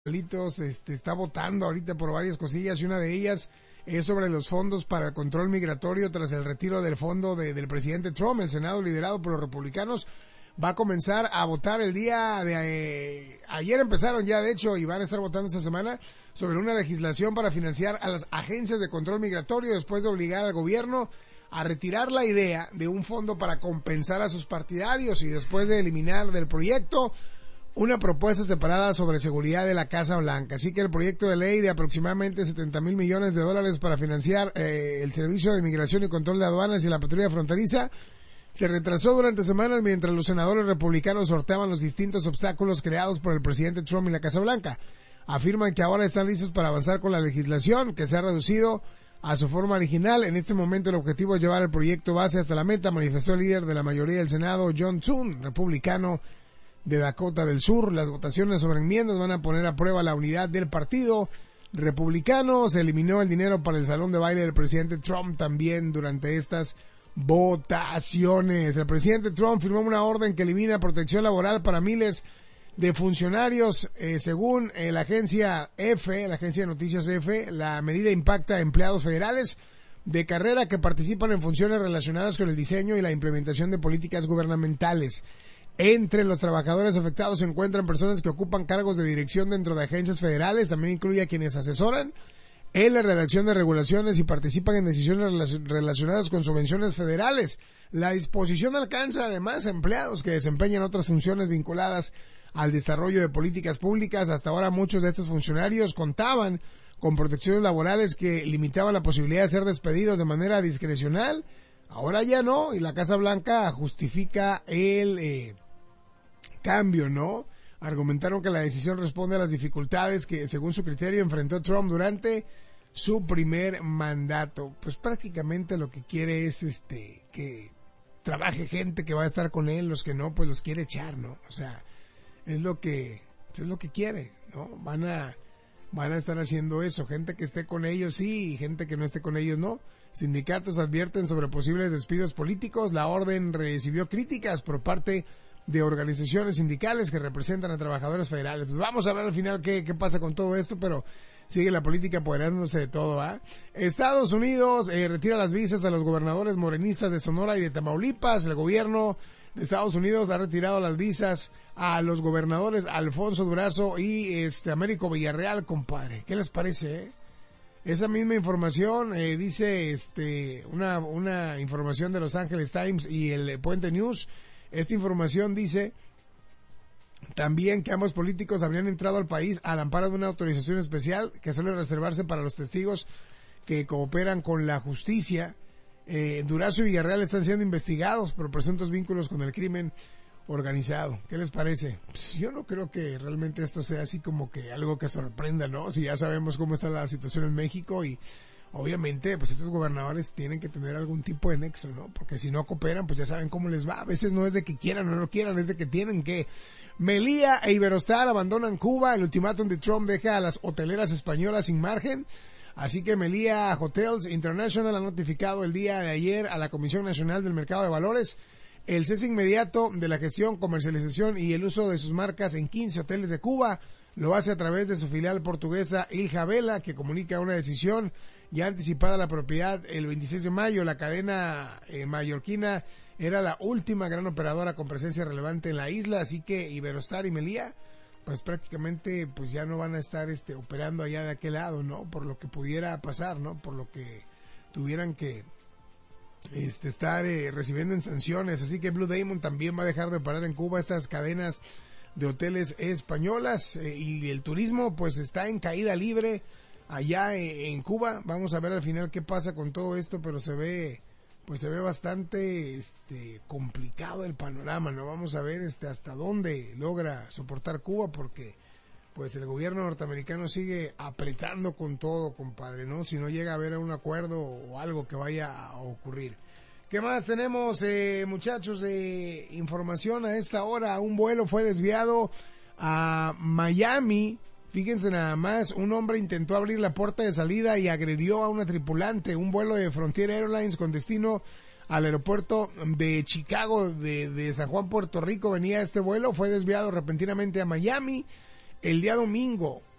Está votando ahorita por varias cosillas y una de ellas es sobre los fondos para el control migratorio tras el retiro del fondo del presidente Trump. El Senado, liderado por los republicanos, va a comenzar a votar el día de ayer empezaron ya, de hecho, y van a estar votando esta semana sobre una legislación para financiar a las agencias de control migratorio después de obligar al gobierno a retirar la idea de un fondo para compensar a sus partidarios y después de eliminar del proyecto una propuesta separada sobre seguridad de la Casa Blanca. Así que el proyecto de ley de aproximadamente $70,000 millones para financiar el Servicio de Inmigración y Control de Aduanas y la Patrulla Fronteriza se retrasó durante semanas mientras los senadores republicanos sorteaban los distintos obstáculos creados por el presidente Trump y la Casa Blanca. Afirman que ahora están listos para avanzar con la legislación, que se ha reducido a su forma original. En este momento el objetivo es llevar el proyecto base hasta la meta, manifestó el líder de la mayoría del Senado, John Thune, republicano de Dakota del Sur. Las votaciones sobre enmiendas van a poner a prueba la unidad del partido republicano. Se eliminó el dinero para el salón de baile del presidente Trump también durante estas votaciones. El presidente Trump firmó una orden que elimina protección laboral para miles de funcionarios. Según la agencia EFE, la agencia de noticias EFE, la medida impacta a empleados federales de carrera que participan en funciones relacionadas con el diseño y la implementación de políticas gubernamentales. Entre los trabajadores afectados se encuentran personas que ocupan cargos de dirección dentro de agencias federales. También incluye a quienes asesoran en la redacción de regulaciones y participan en decisiones relacionadas con subvenciones federales. La disposición alcanza además a empleados que desempeñan otras funciones vinculadas al desarrollo de políticas públicas. Hasta ahora muchos de estos funcionarios contaban con protecciones laborales que limitaban la posibilidad de ser despedidos de manera discrecional. Ahora ya no, y la Casa Blanca justifica el cambio, ¿no? Argumentaron que la decisión responde a las dificultades que, según su criterio, enfrentó Trump durante su primer mandato. Pues prácticamente lo que quiere es que trabaje gente que va a estar con él, los que no, pues los quiere echar, ¿no? O sea, es lo que quiere, ¿no? Van a estar haciendo eso, gente que esté con ellos sí y gente que no esté con ellos no. Sindicatos advierten sobre posibles despidos políticos. La orden recibió críticas por parte de organizaciones sindicales que representan a trabajadores federales. Pues vamos a ver al final qué pasa con todo esto, pero sigue la política apoderándose de todo, ¿ah? Estados Unidos retira las visas a los gobernadores morenistas de Sonora y de Tamaulipas. El gobierno de Estados Unidos ha retirado las visas a los gobernadores Alfonso Durazo y Américo Villarreal, compadre. ¿Qué les parece, Esa misma información dice una información de Los Angeles Times y el Puente News. Esta información dice también que ambos políticos habrían entrado al país al amparo de una autorización especial que suele reservarse para los testigos que cooperan con la justicia. Durazo y Villarreal están siendo investigados por presuntos vínculos con el crimen organizado. ¿Qué les parece? Pues yo no creo que realmente esto sea así como que algo que sorprenda, ¿no? Si ya sabemos cómo está la situación en México y obviamente pues estos gobernadores tienen que tener algún tipo de nexo, ¿no? Porque si no cooperan pues ya saben cómo les va. A veces no es de que quieran o no quieran, es de que tienen que. Melía e Iberostar abandonan Cuba. El ultimátum de Trump deja a las hoteleras españolas sin margen. Así que Melía Hotels International ha notificado el día de ayer a la Comisión Nacional del Mercado de Valores el cese inmediato de la gestión, comercialización y el uso de sus marcas en 15 hoteles de Cuba. Lo hace a través de su filial portuguesa Ilha Vela, que comunica una decisión ya anticipada a la propiedad el 26 de mayo. La cadena mallorquina era la última gran operadora con presencia relevante en la isla, así que Iberostar y Melía pues prácticamente pues ya no van a estar operando allá de aquel lado, ¿no? Por lo que pudiera pasar, ¿no? Por lo que tuvieran que estar recibiendo en sanciones. Así que Blue Diamond también va a dejar de operar en Cuba, estas cadenas de hoteles españolas, y el turismo pues está en caída libre allá en Cuba. Vamos a ver al final qué pasa con todo esto, pero se ve bastante complicado el panorama, ¿no? Vamos a ver hasta dónde logra soportar Cuba, porque pues el gobierno norteamericano sigue apretando con todo, compadre, ¿no? Si no llega a haber un acuerdo o algo que vaya a ocurrir. ¿Qué más tenemos, muchachos, de información a esta hora? Un vuelo fue desviado a Miami. Fíjense nada más, un hombre intentó abrir la puerta de salida y agredió a una tripulante. Un vuelo de Frontier Airlines con destino al aeropuerto de Chicago, de San Juan, Puerto Rico, venía este vuelo, fue desviado repentinamente a Miami. el día domingo